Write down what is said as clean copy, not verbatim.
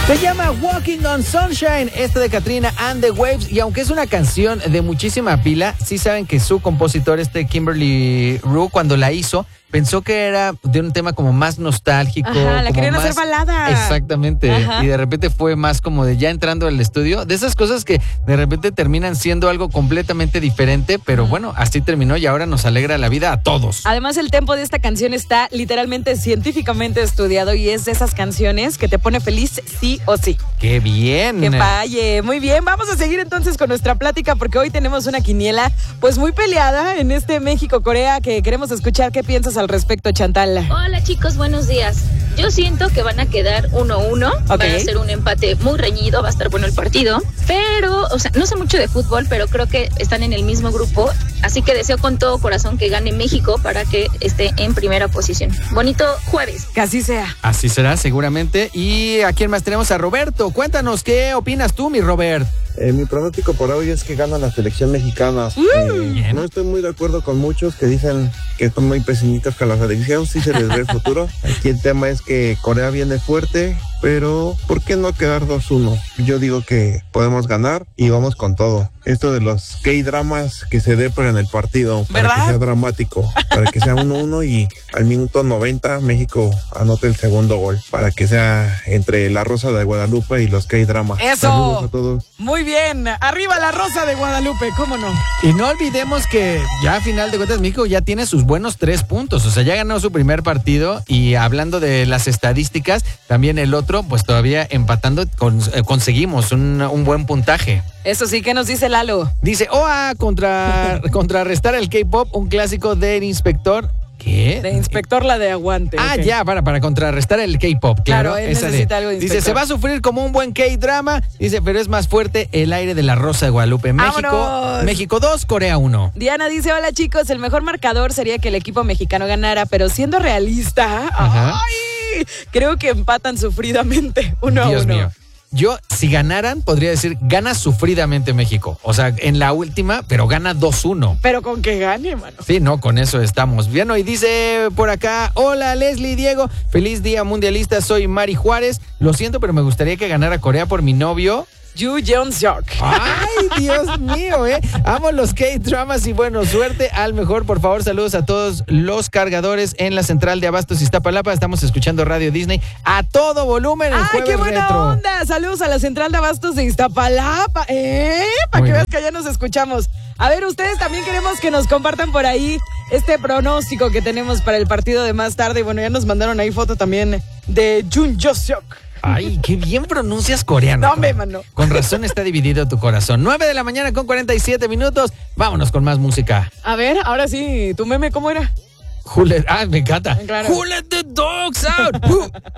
Se llama Walking on Sunshine, de Katrina and the Waves. Y aunque es una canción de muchísima pila, sí saben que su compositor, Kimberly Rue, cuando la hizo, pensó que era de un tema como más nostálgico. Ajá, la querían más hacer balada. Exactamente. Ajá. Y de repente fue más como de ya entrando al estudio. De esas cosas que de repente terminan siendo algo completamente diferente. Pero bueno, así terminó y ahora nos alegra la vida a todos. Además, el tempo de esta canción está literalmente científicamente estudiado y es de esas canciones que te pone feliz sí o sí. ¡Qué bien! ¡Qué paye! Muy bien, vamos a seguir entonces con nuestra plática porque hoy tenemos una quiniela pues muy peleada en México-Corea que queremos escuchar qué piensas al respecto, Chantal. Hola chicos, buenos días. Yo siento que van a quedar 1-1, Van a ser un empate muy reñido, va a estar bueno el partido, pero, o sea, no sé mucho de fútbol, pero creo que están en el mismo grupo, así que deseo con todo corazón que gane México para que esté en primera posición. Bonito jueves. Que así sea. Así será seguramente. Y ¿a quién más tenemos? A Roberto. Cuéntanos, ¿qué opinas tú, mi Robert? Mi pronóstico por hoy es que gana la selección mexicana. No estoy muy de acuerdo con muchos que dicen que son muy pesimistas con la selección, sí se les ve el futuro. Aquí el tema es que Corea viene fuerte, pero ¿por qué no quedar 2-1? Yo digo que podemos ganar y vamos con todo. Esto de los K-dramas que se dé en el partido, para ¿verdad? que sea dramático, para que sea 1-1 y al minuto 90 México anote el segundo gol, para que sea entre la Rosa de Guadalupe y los K-dramas. ¡Eso! Saludos a todos. Muy bien, arriba la Rosa de Guadalupe, ¿cómo no? Y no olvidemos que ya a final de cuentas México ya tiene sus buenos 3 puntos, o sea, ya ganó su primer partido y hablando de las estadísticas, también el otro, pues todavía empatando, conseguimos un buen puntaje. Eso sí, ¿qué nos dice Lalo? Dice, contrarrestar el K-pop, un clásico del inspector. ¿Qué? De inspector la de aguante. Ah, okay. Ya, para contrarrestar el K-pop, claro. Él esa necesita algo de dice, inspector. se va a sufrir como un buen K-drama, dice, pero es más fuerte el aire de la Rosa de Guadalupe. México 2, Corea 1. Diana dice, hola chicos, el mejor marcador sería que el equipo mexicano ganara, pero siendo realista, creo que empatan sufridamente 1-1. Dios mío. Yo, si ganaran, podría decir, gana sufridamente México. O sea, en la última, pero gana 2-1. Pero con que gane, mano. Sí, no, con eso estamos bien. Y dice por acá, hola Leslie, Diego, feliz día mundialista, soy Mari Juárez. Lo siento, pero me gustaría que ganara Corea por mi novio. Yu Jeong-seok. Ay, Dios mío, amo los K-dramas y bueno, suerte al mejor. Por favor, saludos a todos los cargadores en la central de Abastos Iztapalapa. Estamos escuchando Radio Disney a todo volumen el jueves qué buena retro. onda! Saludos a la central de Abastos de Iztapalapa, para que veas que allá nos escuchamos. A ver, ustedes también queremos que nos compartan por ahí este pronóstico que tenemos para el partido de más tarde. Y bueno, ya nos mandaron ahí foto también de Jun Jo-seok. Ay, qué bien pronuncias coreano. No, hombre, mano. Con razón está dividido tu corazón. 9 de la mañana con 47 minutos. Vámonos con más música. A ver, ahora sí, tu meme, ¿cómo era? Me encanta. Claro. Who let the dogs out?